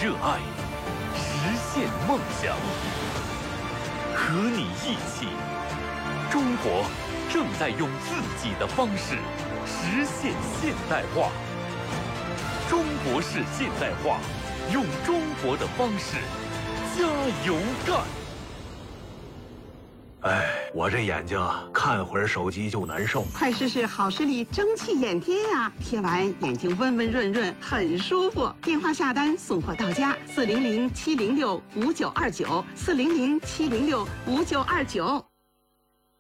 热爱，实现梦想。和你一起，中国正在用自己的方式实现现代化。中国式现代化，用中国的方式加油干！ 哎，我这眼睛啊，看会儿手机就难受。 快试试好视力蒸汽眼贴呀，贴完眼睛温温润润，很舒服。电话下单，送货到家，400-706-5929，400-706-5929。